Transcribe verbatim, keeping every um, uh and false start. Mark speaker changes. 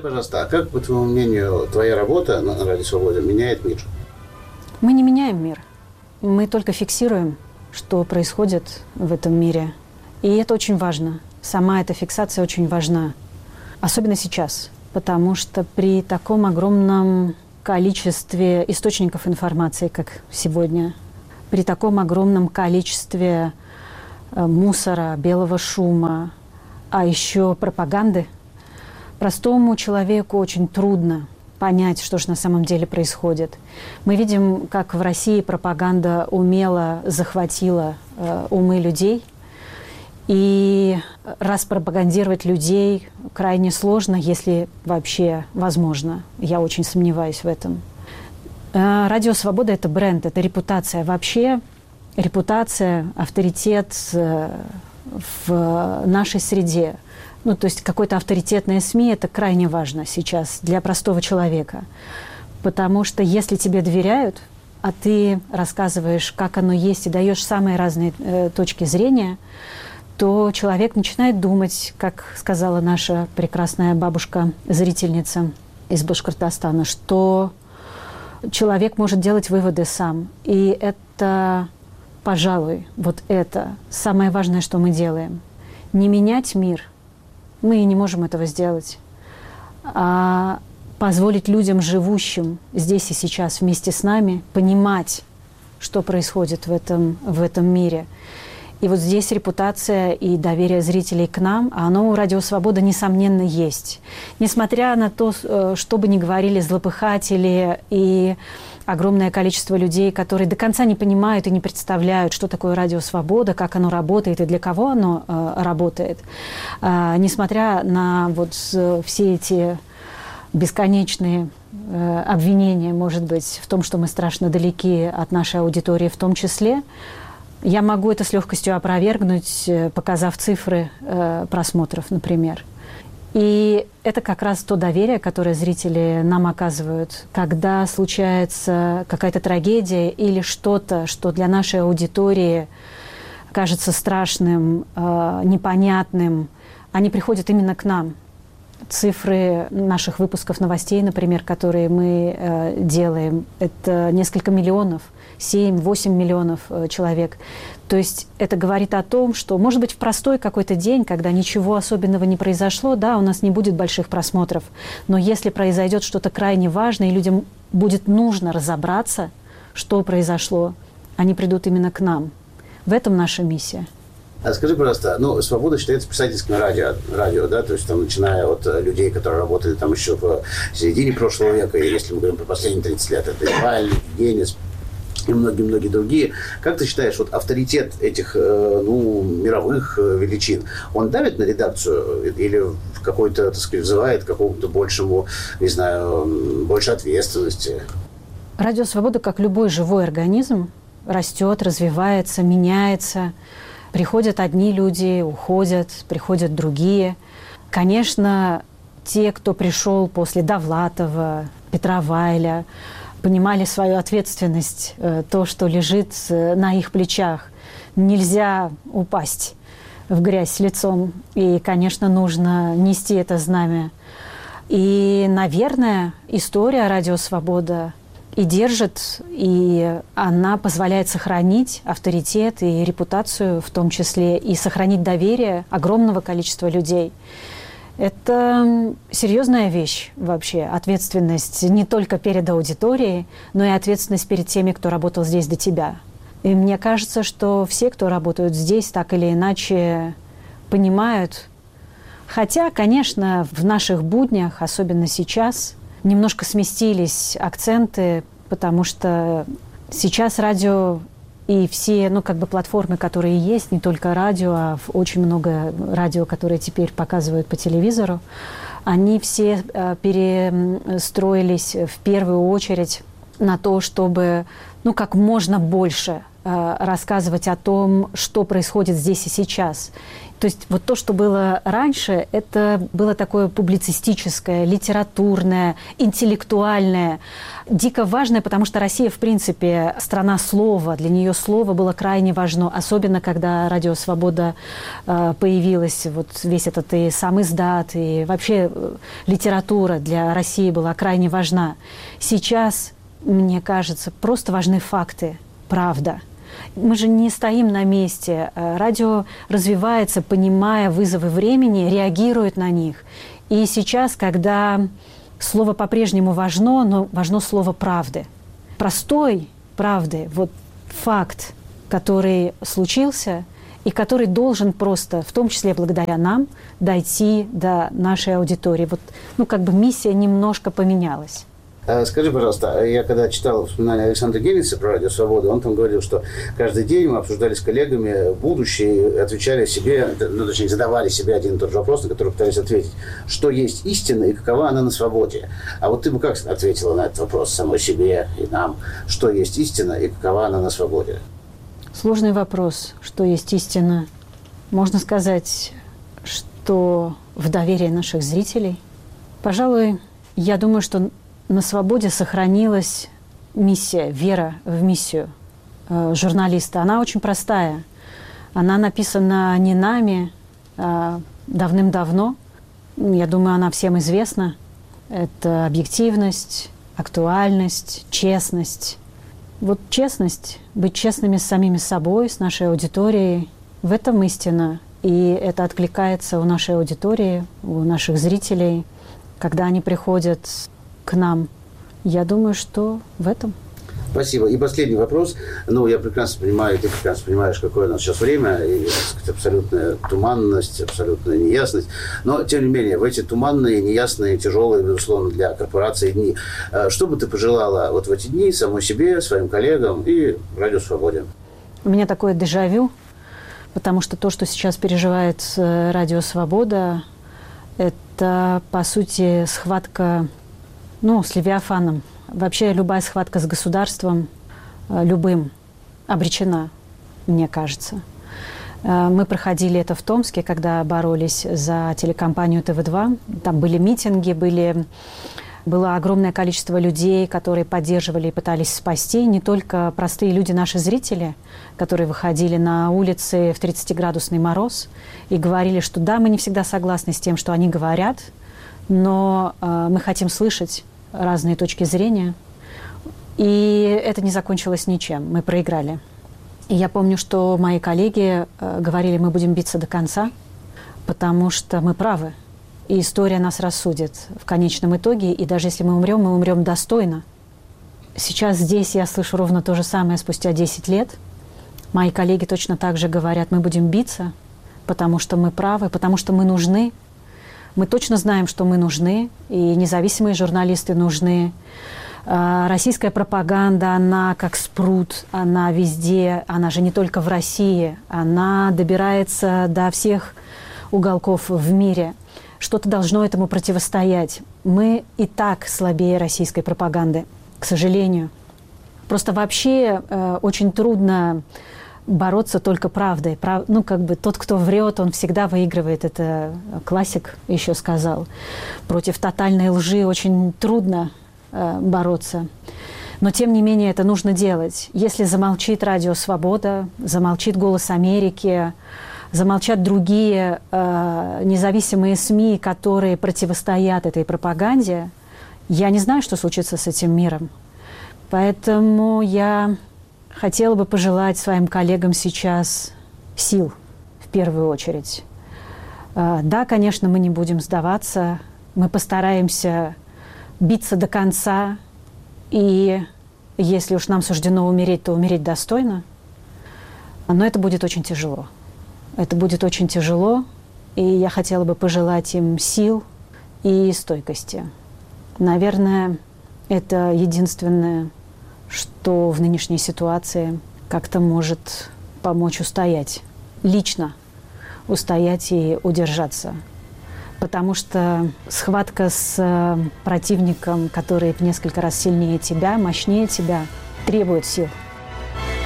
Speaker 1: пожалуйста, а как, по твоему мнению, твоя работа на Радио Свобода меняет мир?
Speaker 2: Мы не меняем мир. Мы только фиксируем, что происходит в этом мире. И это очень важно. Сама эта фиксация очень важна. Особенно сейчас. Потому что при таком огромном количестве источников информации, как сегодня, при таком огромном количестве мусора, белого шума, а еще пропаганды, простому человеку очень трудно понять, что же на самом деле происходит. Мы видим, как в России пропаганда умело захватила э, умы людей. И распропагандировать людей крайне сложно, если вообще возможно. Я очень сомневаюсь в этом. Э, Радио Свобода – это бренд, это репутация. Вообще репутация, авторитет э, в нашей среде. Ну, то есть какое-то авторитетное СМИ – это крайне важно сейчас для простого человека. Потому что если тебе доверяют, а ты рассказываешь, как оно есть, и даешь самые разные э, точки зрения, то человек начинает думать, как сказала наша прекрасная бабушка-зрительница из Башкортостана, что человек может делать выводы сам. И это, пожалуй, вот это самое важное, что мы делаем. Не менять мир – мы не можем этого сделать, а позволить людям, живущим здесь и сейчас вместе с нами, понимать, что происходит в этом, в этом мире. И вот здесь репутация и доверие зрителей к нам, оно у Радио Свобода, несомненно, есть. Несмотря на то, что бы ни говорили злопыхатели и огромное количество людей, которые до конца не понимают и не представляют, что такое Радио Свобода, как оно работает и для кого оно э, работает. Э, несмотря на вот все эти бесконечные э, обвинения, может быть, в том, что мы страшно далеки от нашей аудитории в том числе, я могу это с легкостью опровергнуть, показав цифры э, просмотров, например. И это как раз то доверие, которое зрители нам оказывают, когда случается какая-то трагедия или что-то, что для нашей аудитории кажется страшным, э, непонятным, они приходят именно к нам. Цифры наших выпусков новостей, например, которые мы э, делаем, это несколько миллионов, семь-восемь миллионов э, человек. То есть это говорит о том, что, может быть, в простой какой-то день, когда ничего особенного не произошло, да, у нас не будет больших просмотров. Но если произойдет что-то крайне важное, и людям будет нужно разобраться, что произошло, они придут именно к нам. В этом наша миссия.
Speaker 1: А скажи, пожалуйста, ну, «Свобода» считается писательским радио, радио, да, то есть там, начиная от людей, которые работали там еще в середине прошлого века, и если мы говорим про последние тридцать лет, это Навальный, Генис и многие-многие другие. Как ты считаешь, вот авторитет этих, ну, мировых величин, он давит на редакцию или в какой-то, так сказать, вызывает к какому-то большему, не знаю, больше ответственности?
Speaker 2: Радио «Свобода», как любой живой организм, растет, развивается, меняется. Приходят одни люди, уходят, приходят другие. Конечно, те, кто пришел после Довлатова, Петра Вайля, понимали свою ответственность, то, что лежит на их плечах. Нельзя упасть в грязь лицом. И, конечно, нужно нести это знамя. И, наверное, история «Радио Свобода» и держит, и она позволяет сохранить авторитет и репутацию в том числе, и сохранить доверие огромного количества людей. Это серьезная вещь вообще, ответственность не только перед аудиторией, но и ответственность перед теми, кто работал здесь до тебя. И мне кажется, что все, кто работают здесь, так или иначе понимают. Хотя, конечно, в наших буднях, особенно сейчас, немножко сместились акценты, потому что сейчас радио и все, ну, как бы платформы, которые есть, не только радио, а очень много радио, которые теперь показывают по телевизору, они все э, перестроились в первую очередь на то, чтобы, ну, как можно больше э, рассказывать о том, что происходит здесь и сейчас. То есть вот то, что было раньше, это было такое публицистическое, литературное, интеллектуальное, дико важное, потому что Россия, в принципе, страна слова. Для нее слово было крайне важно, особенно когда «Радио Свобода» э, появилась, вот весь этот и сам издат, и вообще э, литература для России была крайне важна. Сейчас, мне кажется, просто важны факты, правда. Мы же не стоим на месте. Радио развивается, понимая вызовы времени, реагирует на них. И сейчас, когда слово по-прежнему важно, но важно слово правды. Простой правды, вот факт, который случился и который должен просто, в том числе благодаря нам, дойти до нашей аудитории. Вот, ну, как бы миссия немножко поменялась.
Speaker 1: Скажи, пожалуйста, я когда читал воспоминания Александра Геница про «Радио Свобода», он там говорил, что каждый день мы обсуждали с коллегами будущее, отвечали себе, ну, точнее, задавали себе один и тот же вопрос, на который пытались ответить, что есть истина и какова она на свободе. А вот ты бы как ответила на этот вопрос самой себе и нам, что есть истина и какова она на свободе?
Speaker 2: Сложный вопрос, что есть истина. Можно сказать, что в доверии наших зрителей. Пожалуй, я думаю, что на свободе сохранилась миссия, вера в миссию э, журналиста. Она очень простая. Она написана не нами, а давным-давно. Я думаю, она всем известна. Это объективность, актуальность, честность. Вот честность, быть честными с самими собой, с нашей аудиторией, в этом истина. И это откликается у нашей аудитории, у наших зрителей, когда они приходят к нам. Я думаю, что в этом.
Speaker 1: Спасибо. И последний вопрос. Ну, я прекрасно понимаю, ты прекрасно понимаешь, какое у нас сейчас время, и, так сказать, абсолютная туманность, абсолютная неясность. Но, тем не менее, в эти туманные, неясные, тяжелые, безусловно, для корпорации дни, что бы ты пожелала вот в эти дни самой себе, своим коллегам и «Радио Свободе»?
Speaker 2: У меня такое дежавю, потому что то, что сейчас переживает «Радио Свобода», это, по сути, схватка Ну, с Левиафаном. Вообще любая схватка с государством, любым, обречена, мне кажется. Мы проходили это в Томске, когда боролись за телекомпанию Тэ Вэ два. Там были митинги, были, было огромное количество людей, которые поддерживали и пытались спасти. Не только простые люди, наши зрители, которые выходили на улицы в тридцатиградусный мороз и говорили, что да, мы не всегда согласны с тем, что они говорят, но э, мы хотим слышать разные точки зрения. И это не закончилось ничем. Мы проиграли. И я помню, что мои коллеги э, говорили, мы будем биться до конца, потому что мы правы. И история нас рассудит в конечном итоге. И даже если мы умрем, мы умрем достойно. Сейчас здесь я слышу ровно то же самое спустя десять лет. Мои коллеги точно так же говорят, мы будем биться, потому что мы правы, потому что мы нужны. Мы точно знаем, что мы нужны, и независимые журналисты нужны. Российская пропаганда, она как спрут, она везде, она же не только в России, она добирается до всех уголков в мире. Что-то должно этому противостоять. Мы и так слабее российской пропаганды, к сожалению. Просто вообще э, очень трудно бороться только правдой. Прав... Ну, как бы тот, кто врет, он всегда выигрывает. Это классик еще сказал. Против тотальной лжи очень трудно э, бороться. Но, тем не менее, это нужно делать. Если замолчит «Радио Свобода», замолчит «Голос Америки», замолчат другие э, независимые СМИ, которые противостоят этой пропаганде, я не знаю, что случится с этим миром. Поэтому я хотела бы пожелать своим коллегам сейчас сил, в первую очередь. Да, конечно, мы не будем сдаваться, мы постараемся биться до конца, и если уж нам суждено умереть, то умереть достойно. Но это будет очень тяжело. Это будет очень тяжело, и я хотела бы пожелать им сил и стойкости. Наверное, это единственное, что в нынешней ситуации как-то может помочь устоять. Лично устоять и удержаться. Потому что схватка с противником, который в несколько раз сильнее тебя, мощнее тебя, требует сил.